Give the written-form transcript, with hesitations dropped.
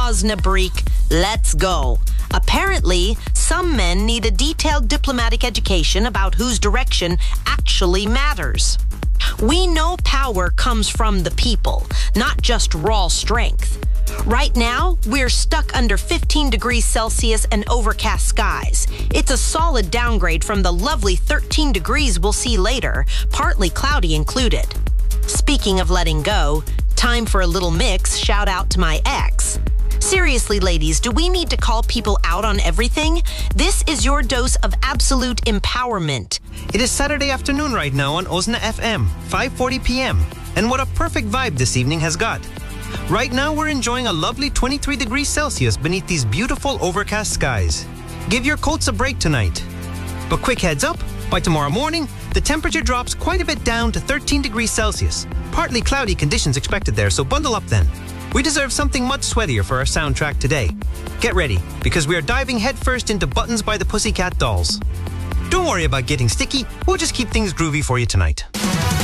Osnabrück, let's go. Apparently, some men need a detailed diplomatic education about whose direction actually matters. We know power comes from the people, not just raw strength. Right now, we're stuck under 15 degrees Celsius and overcast skies. It's a solid downgrade from the lovely 13 degrees we'll see later, partly cloudy included. Speaking of letting go, time for a little mix shout out to my ex. Seriously, ladies, do we need to call people out on everything? This is your dose of absolute empowerment. It is Saturday afternoon right now on Osna FM, 5:40 p.m. And what a perfect vibe this evening has got. Right now, we're enjoying a lovely 23 degrees Celsius beneath these beautiful overcast skies. Give your coats a break tonight. But quick heads up, by tomorrow morning, the temperature drops quite a bit down to 13 degrees Celsius. Partly cloudy conditions expected there, so bundle up then. We deserve something much sweatier for our soundtrack today. Get ready, because we are diving headfirst into Buttons by the Pussycat Dolls. Don't worry about getting sticky, we'll just keep things groovy for you tonight.